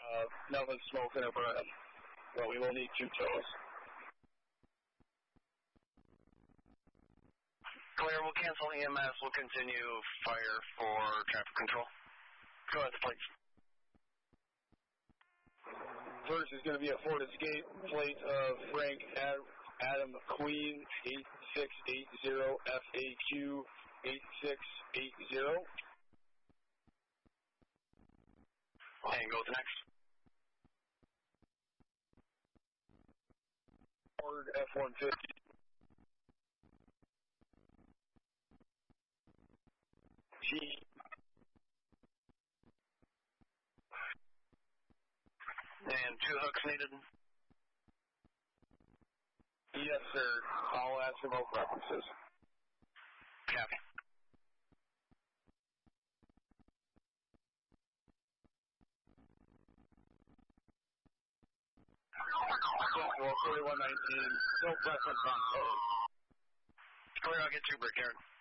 nothing smoking or burning. But we will need 2 tows. Clear, we'll cancel EMS. We'll continue fire for traffic control. Go ahead, please. First is going to be a Ford Escape, plate of Frank Adam McQueen, 8680 FAQ 8680. And go with the next. Ford F-150. And 2 hooks needed? Yes, sir. I'll ask for both references. Copy. Well, 4119. No preference on code. Clear, I'll get you, Brickyard.